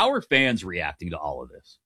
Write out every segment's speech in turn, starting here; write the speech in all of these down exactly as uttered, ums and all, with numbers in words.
How are fans reacting to all of this?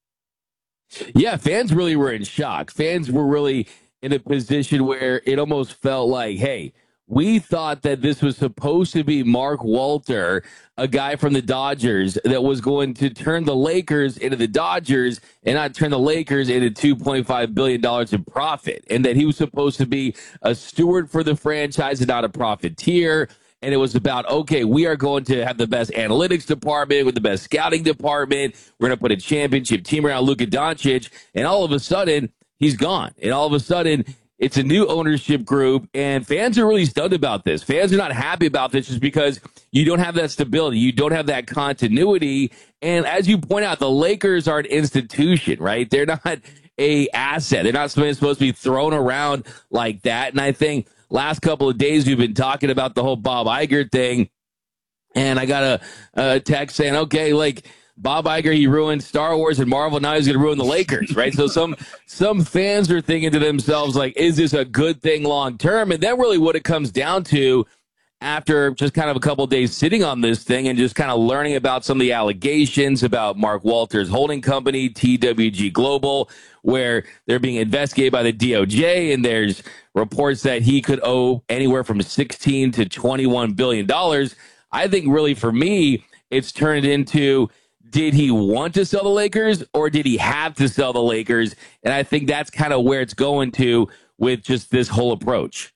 Yeah, fans really were in shock. Fans were really in a position where it almost felt like, hey, we thought that this was supposed to be Mark Walter, a guy from the Dodgers that was going to turn the Lakers into the Dodgers and not turn the Lakers into two point five billion dollars in profit. And that he was supposed to be a steward for the franchise and not a profiteer. And it was about, okay, we are going to have the best analytics department with the best scouting department. We're going to put a championship team around Luka Doncic. And all of a sudden, he's gone. And all of a sudden, it's a new ownership group, and fans are really stunned about this. Fans are not happy about this just because you don't have that stability. You don't have that continuity. And as you point out, the Lakers are an institution, right? They're not a asset. They're not supposed to be thrown around like that. And I think last couple of days we've been talking about the whole Bob Iger thing, and I got a, a text saying, okay, like, Bob Iger, he ruined Star Wars and Marvel. Now he's going to ruin the Lakers, right? So some some fans are thinking to themselves, like, is this a good thing long term? And then really what it comes down to after just kind of a couple of days sitting on this thing and just kind of learning about some of the allegations about Mark Walter's holding company, T W G Global, where they're being investigated by the D O J, and there's reports that he could owe anywhere from sixteen to twenty-one billion dollars. I think really for me, it's turned into, did he want to sell the Lakers or did he have to sell the Lakers? And I think that's kind of where it's going to with just this whole approach.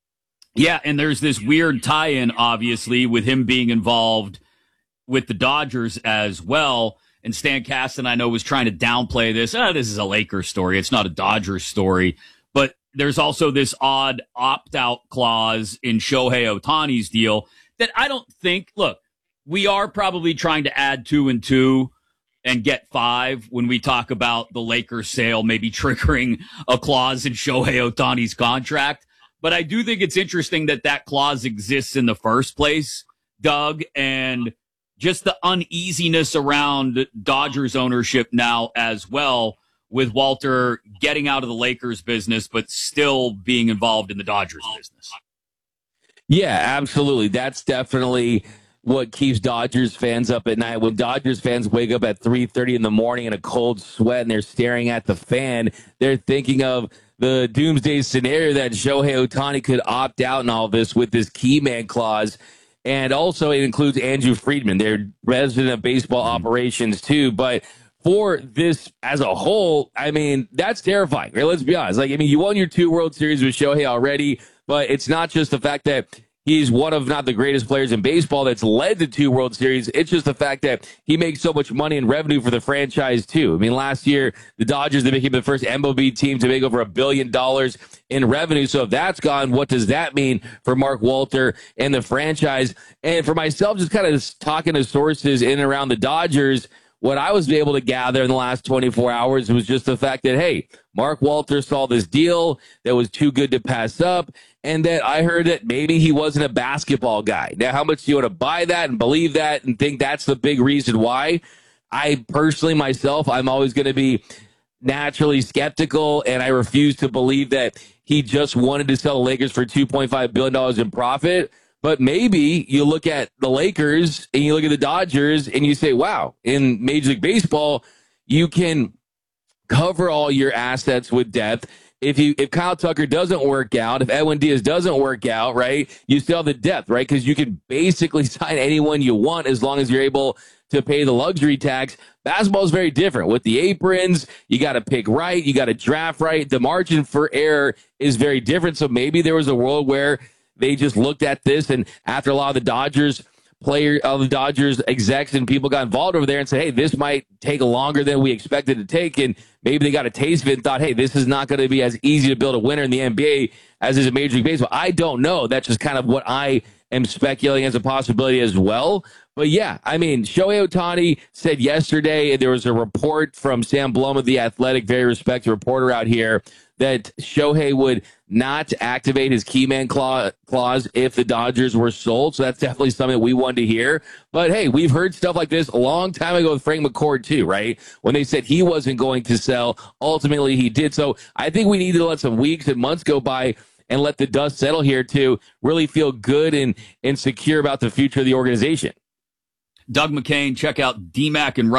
Yeah, and there's this weird tie-in, obviously, with him being involved with the Dodgers as well. And Stan Kasten, I know, was trying to downplay this. Oh, this is a Lakers story. It's not a Dodgers story. But there's also this odd opt-out clause in Shohei Ohtani's deal that I don't think, look, we are probably trying to add two and two and get five when we talk about the Lakers sale, maybe triggering a clause in Shohei Ohtani's contract. But I do think it's interesting that that clause exists in the first place, Doug, and just the uneasiness around Dodgers ownership now as well, with Walter getting out of the Lakers business, but still being involved in the Dodgers business. Yeah, absolutely. That's definitely what keeps Dodgers fans up at night. When Dodgers fans wake up at three thirty in the morning in a cold sweat and they're staring at the fan, they're thinking of the doomsday scenario that Shohei Ohtani could opt out in all this with this key man clause. And also it includes Andrew Friedman, their president of baseball operations too. But for this as a whole, I mean, that's terrifying, right? Let's be honest. Like, I mean, you won your two World Series with Shohei already, but it's not just the fact that he's one of not the greatest players in baseball that's led to two World Series. It's just the fact that he makes so much money in revenue for the franchise, too. I mean, last year, the Dodgers, they became the first M L B team to make over a billion dollars in revenue. So if that's gone, what does that mean for Mark Walter and the franchise? And for myself, just kind of talking to sources in and around the Dodgers, what I was able to gather in the last twenty-four hours was just the fact that, hey, Mark Walter saw this deal that was too good to pass up, and that I heard that maybe he wasn't a basketball guy. Now, how much do you want to buy that and believe that and think that's the big reason why? I personally, myself, I'm always going to be naturally skeptical, and I refuse to believe that he just wanted to sell the Lakers for two point five billion dollars in profit. But maybe you look at the Lakers and you look at the Dodgers and you say, wow, in Major League Baseball, you can cover all your assets with depth. If you if Kyle Tucker doesn't work out, if Edwin Diaz doesn't work out, right, you still have the depth, right? Because you can basically sign anyone you want as long as you're able to pay the luxury tax. Basketball is very different. With the aprons, you got to pick right, you got to draft right. The margin for error is very different. So maybe there was a world where they just looked at this, and after a lot of the Dodgers player, uh, the Dodgers execs and people got involved over there and said, hey, this might take longer than we expected to take, and maybe they got a taste of it and thought, hey, this is not going to be as easy to build a winner in the N B A as is in Major League Baseball. I don't know. That's just kind of what I am speculating as a possibility as well. But yeah, I mean, Shohei Ohtani said yesterday, there was a report from Sam Blum of The Athletic, very respected reporter out here, that Shohei would not activate his key man clause if the Dodgers were sold. So that's definitely something that we wanted to hear. But hey, we've heard stuff like this a long time ago with Frank McCourt too, right? When they said he wasn't going to sell, ultimately he did. So I think we need to let some weeks and months go by and let the dust settle here to really feel good and, and secure about the future of the organization. Doug McCain, check out D Mac and